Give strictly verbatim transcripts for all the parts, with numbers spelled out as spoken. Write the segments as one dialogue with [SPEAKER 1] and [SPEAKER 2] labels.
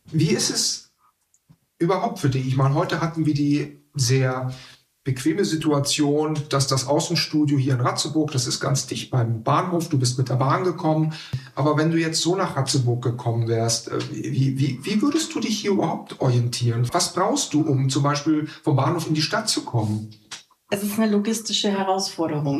[SPEAKER 1] Wie ist es überhaupt für dich? Ich meine, heute hatten wir die sehr bequeme Situation, dass das Außenstudio hier in Ratzeburg, das ist ganz dicht beim Bahnhof, du bist mit der Bahn gekommen. Aber wenn du jetzt so nach Ratzeburg gekommen wärst, wie, wie, wie würdest du dich hier überhaupt orientieren? Was brauchst du, um zum Beispiel vom Bahnhof in die Stadt zu kommen?
[SPEAKER 2] Es ist eine logistische Herausforderung.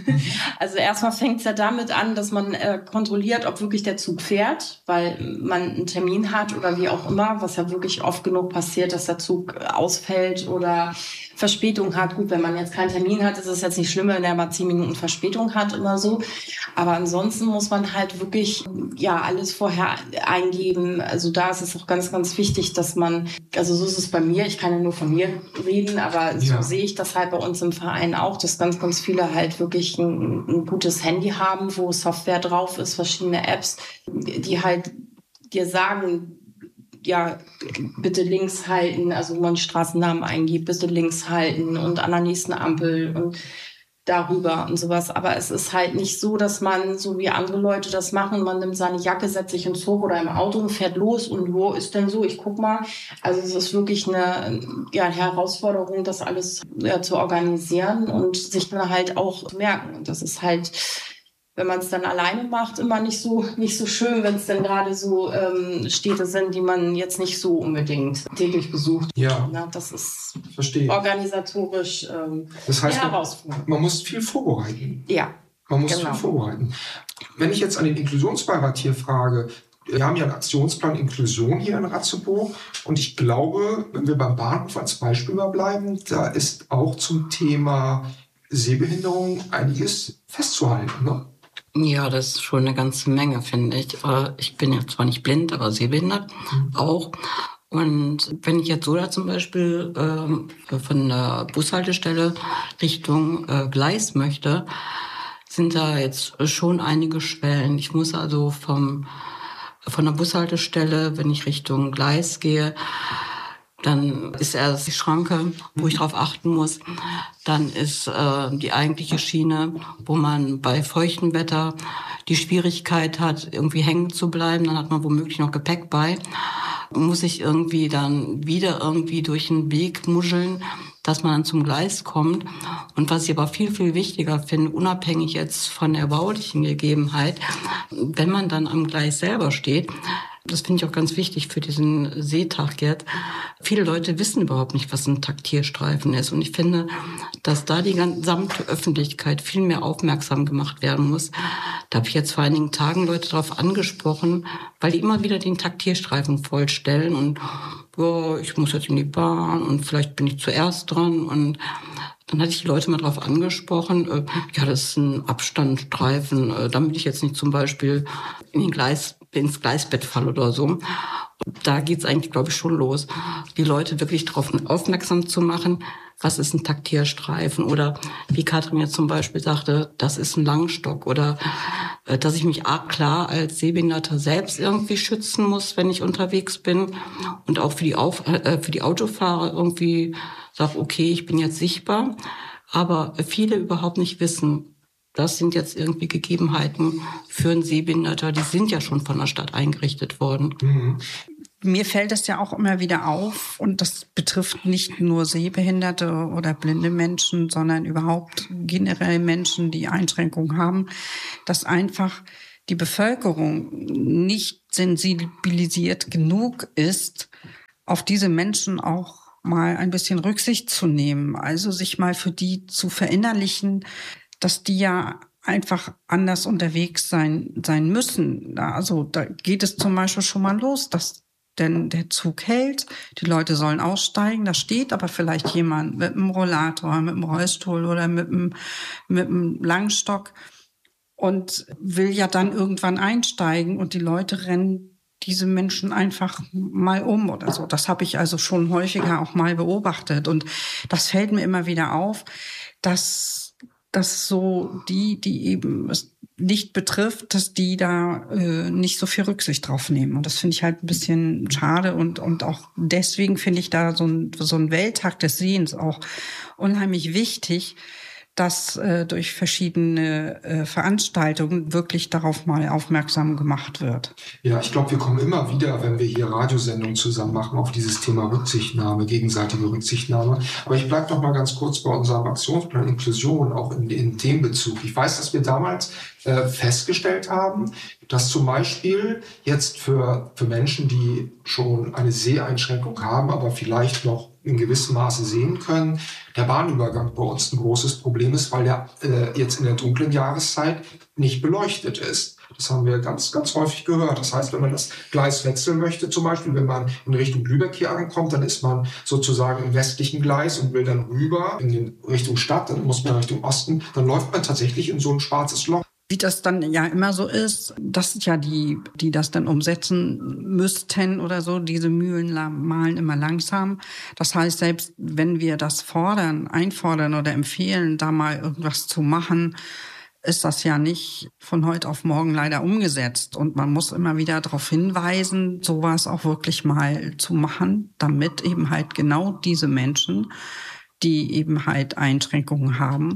[SPEAKER 2] Also erstmal fängt es ja damit an, dass man äh, kontrolliert, ob wirklich der Zug fährt, weil man einen Termin hat oder wie auch immer, was ja wirklich oft genug passiert, dass der Zug ausfällt oder Verspätung hat. Gut, wenn man jetzt keinen Termin hat, ist es jetzt nicht schlimm, wenn er mal zehn Minuten Verspätung hat oder so. Aber ansonsten muss man halt wirklich ja alles vorher eingeben. Also da ist es auch ganz, ganz wichtig, dass man, also so ist es bei mir, ich kann ja nur von mir reden, aber so
[SPEAKER 1] Ja.
[SPEAKER 2] sehe ich das halt bei uns im Verein auch, dass ganz, ganz viele halt wirklich ein, ein gutes Handy haben, wo Software drauf ist, verschiedene Apps, die halt dir sagen, ja, bitte links halten, also wo man Straßennamen eingibt, bitte links halten und an der nächsten Ampel und darüber und sowas. Aber es ist halt nicht so, dass man, so wie andere Leute das machen, man nimmt seine Jacke, setzt sich ins Zug oder im Auto und fährt los und wo ist denn so? Ich guck mal. Also es ist wirklich eine ja, Herausforderung, das alles ja, zu organisieren und sich dann halt auch zu merken. Und das ist halt, wenn man es dann alleine macht, immer nicht so nicht so schön, wenn es dann gerade so ähm, Städte sind, die man jetzt nicht so unbedingt täglich besucht.
[SPEAKER 1] Ja.
[SPEAKER 2] Na, das ist
[SPEAKER 1] Verstehe.
[SPEAKER 2] organisatorisch ähm,
[SPEAKER 1] Das heißt,
[SPEAKER 2] eine
[SPEAKER 1] man,
[SPEAKER 2] Herausforderung.
[SPEAKER 1] man muss viel vorbereiten.
[SPEAKER 2] Ja.
[SPEAKER 1] Man muss
[SPEAKER 2] Genau.
[SPEAKER 1] viel vorbereiten. Wenn ich jetzt an den Inklusionsbeirat hier frage, wir haben ja einen Aktionsplan Inklusion hier in Ratzeburg und ich glaube, wenn wir beim Bahnhof als Beispiel mal bleiben, da ist auch zum Thema Sehbehinderung einiges festzuhalten, ne?
[SPEAKER 3] Ja, das ist schon eine ganze Menge, finde ich. Äh, Ich bin ja zwar nicht blind, aber sehbehindert
[SPEAKER 1] Mhm.
[SPEAKER 3] auch. Und wenn ich jetzt so da zum Beispiel ähm, von der Bushaltestelle Richtung äh, Gleis möchte, sind da jetzt schon einige Schwellen. Ich muss also vom von der Bushaltestelle, wenn ich Richtung Gleis gehe, dann ist erst die Schranke, wo ich drauf achten muss. Dann ist äh, die eigentliche Schiene, wo man bei feuchtem Wetter die Schwierigkeit hat, irgendwie hängen zu bleiben. Dann hat man womöglich noch Gepäck bei. Muss ich irgendwie dann wieder irgendwie durch den Weg muscheln, dass man dann zum Gleis kommt. Und was ich aber viel, viel wichtiger finde, unabhängig jetzt von der baulichen Gegebenheit, wenn man dann am Gleis selber steht, das finde ich auch ganz wichtig für diesen Seetag jetzt. Viele Leute wissen überhaupt nicht, was ein Taktierstreifen ist. Und ich finde, dass da die gesamte Öffentlichkeit viel mehr aufmerksam gemacht werden muss. Da habe ich jetzt vor einigen Tagen Leute darauf angesprochen, weil die immer wieder den Taktierstreifen vollstellen und oh, ich muss jetzt in die Bahn und vielleicht bin ich zuerst dran. Und dann hatte ich die Leute mal darauf angesprochen, äh, ja, das ist ein Abstandstreifen, äh, damit ich jetzt nicht zum Beispiel in den Gleis, ins Gleisbett falle oder so. Und da geht's eigentlich, glaube ich, schon los, die Leute wirklich darauf aufmerksam zu machen, was ist ein Taktierstreifen oder wie Katrin jetzt zum Beispiel sagte, das ist ein Langstock oder äh, dass ich mich arg klar als Sehbehinderter selbst irgendwie schützen muss, wenn ich unterwegs bin und auch für die, Auf äh, für die Autofahrer irgendwie sage, okay, ich bin jetzt sichtbar, aber viele überhaupt nicht wissen, das sind jetzt irgendwie Gegebenheiten für einen Sehbehinderter, die sind ja schon von der Stadt eingerichtet worden.
[SPEAKER 1] Mhm.
[SPEAKER 4] Mir fällt es ja auch immer wieder auf, und das betrifft nicht nur sehbehinderte oder blinde Menschen, sondern überhaupt generell Menschen, die Einschränkungen haben, dass einfach die Bevölkerung nicht sensibilisiert genug ist, auf diese Menschen auch mal ein bisschen Rücksicht zu nehmen, also sich mal für die zu verinnerlichen, dass die ja einfach anders unterwegs sein, sein müssen. Also da geht es zum Beispiel schon mal los, dass denn der Zug hält, die Leute sollen aussteigen, da steht aber vielleicht jemand mit einem Rollator, mit einem Rollstuhl oder mit einem, mit einem Langstock und will ja dann irgendwann einsteigen und die Leute rennen diese Menschen einfach mal um oder so. Das habe ich also schon häufiger auch mal beobachtet und das fällt mir immer wieder auf, dass, dass so die, die eben es nicht betrifft, dass die da äh, nicht so viel Rücksicht drauf nehmen. Und das finde ich halt ein bisschen schade und, und auch deswegen finde ich da so ein, so ein Welttag des Sehens auch unheimlich wichtig, dass äh, durch verschiedene äh, Veranstaltungen wirklich darauf mal aufmerksam gemacht wird.
[SPEAKER 1] Ja, ich glaube, wir kommen immer wieder, wenn wir hier Radiosendungen zusammen machen, auf dieses Thema Rücksichtnahme, gegenseitige Rücksichtnahme. Aber ich bleibe noch mal ganz kurz bei unserem Aktionsplan Inklusion, auch in, in dem Bezug. Ich weiß, dass wir damals äh, festgestellt haben, dass zum Beispiel jetzt für, für Menschen, die schon eine Seheinschränkung haben, aber vielleicht noch in gewissem Maße sehen können, der Bahnübergang bei uns ein großes Problem ist, weil der äh, jetzt in der dunklen Jahreszeit nicht beleuchtet ist. Das haben wir ganz, ganz häufig gehört. Das heißt, wenn man das Gleis wechseln möchte, zum Beispiel, wenn man in Richtung Lübeck hier ankommt, dann ist man sozusagen im westlichen Gleis und will dann rüber in Richtung Stadt, dann muss man Richtung Osten, dann läuft man tatsächlich in so ein schwarzes Loch.
[SPEAKER 4] Wie das dann ja immer so ist, das sind ja die, die das dann umsetzen müssten oder so, diese Mühlen malen immer langsam. Das heißt, selbst wenn wir das fordern, einfordern oder empfehlen, da mal irgendwas zu machen, ist das ja nicht von heute auf morgen leider umgesetzt. Und man muss immer wieder darauf hinweisen, sowas auch wirklich mal zu machen, damit eben halt genau diese Menschen, die eben halt Einschränkungen haben,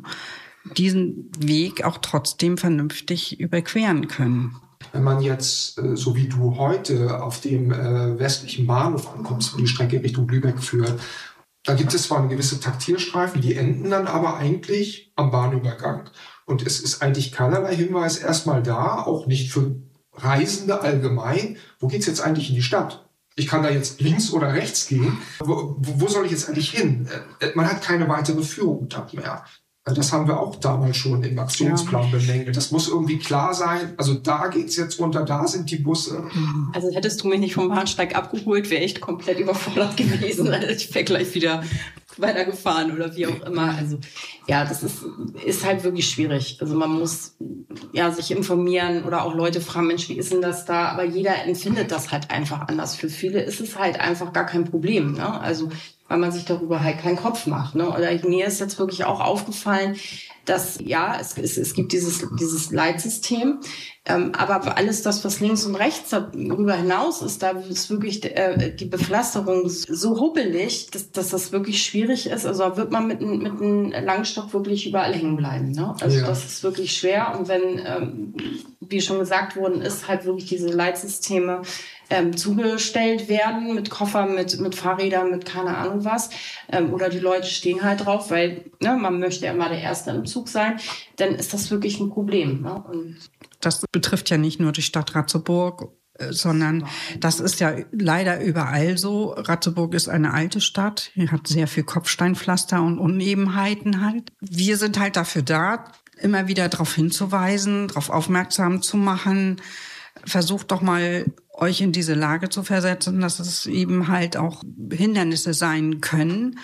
[SPEAKER 4] diesen Weg auch trotzdem vernünftig überqueren können.
[SPEAKER 1] Wenn man jetzt, äh, so wie du heute, auf dem äh, westlichen Bahnhof ankommst, wo die Strecke Richtung Lübeck führt, da gibt es zwar eine gewisse Taktierstreifen, die enden dann aber eigentlich am Bahnübergang. Und es ist eigentlich keinerlei Hinweis erstmal da, auch nicht für Reisende allgemein, wo geht's jetzt eigentlich in die Stadt? Ich kann da jetzt links oder rechts gehen. Wo, wo soll ich jetzt eigentlich hin? Äh, man hat keine weitere Führung da mehr. Das haben wir auch damals schon im Aktionsplan ja. bemängelt. Das muss irgendwie klar sein. Also da geht's jetzt runter, da sind die Busse.
[SPEAKER 2] Also hättest du mich nicht vom Bahnsteig abgeholt, wäre ich komplett überfordert gewesen. Also ich wäre gleich wieder weitergefahren oder wie auch immer. Also ja, das ist, ist halt wirklich schwierig. Also man muss ja sich informieren oder auch Leute fragen, Mensch, wie ist denn das da? Aber jeder empfindet das halt einfach anders. Für viele ist es halt einfach gar kein Problem, ne? Also weil man sich darüber halt keinen Kopf macht, ne? Oder mir ist jetzt wirklich auch aufgefallen, dass, ja, es, es, es gibt dieses, dieses Leitsystem, ähm, aber alles das, was links und rechts darüber hinaus ist, da ist wirklich äh, die Bepflasterung so hubbelig, dass, dass das wirklich schwierig ist. Also da wird man mit, mit einem Langstock wirklich überall hängen bleiben, ne? Also ja. Das ist wirklich schwer. Und wenn, ähm, wie schon gesagt worden ist, halt wirklich diese Leitsysteme ähm, zugestellt werden mit Koffern, mit, mit Fahrrädern, mit keine Ahnung was, ähm, oder die Leute stehen halt drauf, weil ne, man möchte ja immer der Erste im Zug sein, dann ist das wirklich ein Problem, ne? Und
[SPEAKER 4] das betrifft ja nicht nur die Stadt Ratzeburg, sondern das ist ja leider überall so. Ratzeburg ist eine alte Stadt, die hat sehr viel Kopfsteinpflaster und Unebenheiten halt. Wir sind halt dafür da, immer wieder darauf hinzuweisen, darauf aufmerksam zu machen. Versucht doch mal, euch in diese Lage zu versetzen, dass es eben halt auch Hindernisse sein können.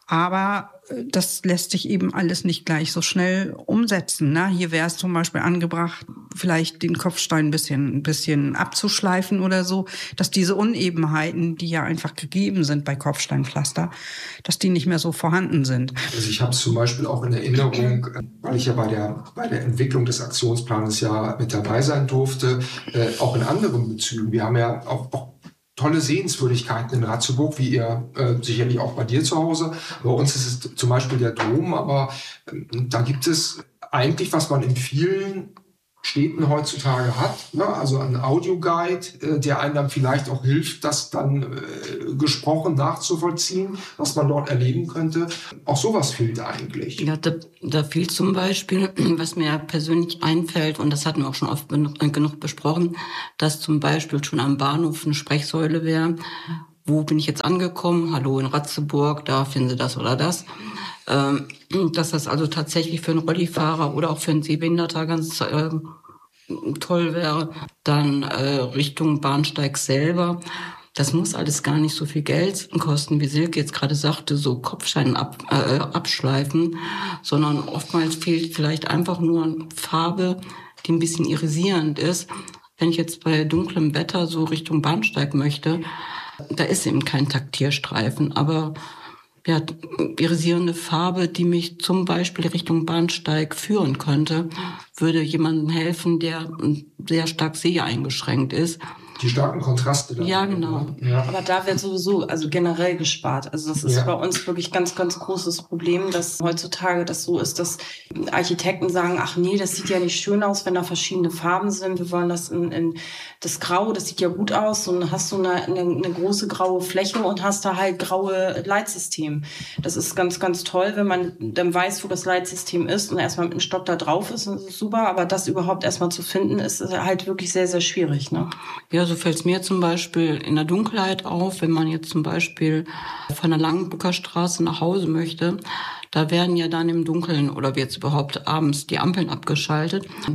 [SPEAKER 4] Aber das lässt sich eben alles nicht gleich so schnell umsetzen, ne? Hier wäre es zum Beispiel angebracht, vielleicht den Kopfstein ein bisschen, ein bisschen abzuschleifen oder so, dass diese Unebenheiten, die ja einfach gegeben sind bei Kopfsteinpflaster, dass die nicht mehr so vorhanden sind.
[SPEAKER 1] Also ich habe es zum Beispiel auch in Erinnerung, weil ich ja bei der, bei der Entwicklung des Aktionsplanes ja mit dabei sein durfte, äh, auch in anderen Bezügen. Wir haben ja auch, auch tolle Sehenswürdigkeiten in Ratzeburg, wie ihr äh, sicherlich auch bei dir zu Hause. Bei uns ist es zum Beispiel der Dom, aber äh, da gibt es eigentlich, was man in vielen Städten heutzutage hat, ne? Also ein Audioguide, äh, der einem dann vielleicht auch hilft, das dann äh, gesprochen nachzuvollziehen, was man dort erleben könnte. Auch sowas fehlt eigentlich.
[SPEAKER 3] Ja, da, da fehlt zum Beispiel, was mir persönlich einfällt, und das hatten wir auch schon oft genug, genug besprochen, dass zum Beispiel schon am Bahnhof eine Sprechsäule wäre. Wo bin ich jetzt angekommen? Hallo in Ratzeburg, da finden Sie das oder das. Ähm, dass das also tatsächlich für einen Rollifahrer oder auch für einen Sehbehinderter ganz äh, toll wäre. Dann äh, Richtung Bahnsteig selber. Das muss alles gar nicht so viel Geld kosten, wie Silke jetzt gerade sagte, so Kopfstein ab, äh, abschleifen, sondern oftmals fehlt vielleicht einfach nur eine Farbe, die ein bisschen irisierend ist. Wenn ich jetzt bei dunklem Wetter so Richtung Bahnsteig möchte, da ist eben kein Taktierstreifen, aber ja, irisierende Farbe, die mich zum Beispiel Richtung Bahnsteig führen könnte, würde jemandem helfen, der sehr stark seheingeschränkt ist.
[SPEAKER 1] Die starken Kontraste. Da
[SPEAKER 3] ja, genau.
[SPEAKER 2] Ja. Aber da wird sowieso, also generell gespart. Also das ist ja. bei uns wirklich ganz, ganz großes Problem, dass heutzutage das so ist, dass Architekten sagen, ach nee, das sieht ja nicht schön aus, wenn da verschiedene Farben sind. Wir wollen das in, in das Grau, das sieht ja gut aus. Und dann hast du eine, eine, eine große graue Fläche und hast da halt graue Leitsystem. Das ist ganz, ganz toll, wenn man dann weiß, wo das Leitsystem ist und erstmal mit einem Stock da drauf ist, das ist super. Aber das überhaupt erstmal zu finden, ist halt wirklich sehr, sehr schwierig, ne?
[SPEAKER 3] Ja, so fällt es mir zum Beispiel in der Dunkelheit auf, wenn man jetzt zum Beispiel von der Langenbrücker Straße nach Hause möchte. Da werden ja dann im Dunkeln oder wird jetzt überhaupt abends die Ampeln abgeschaltet.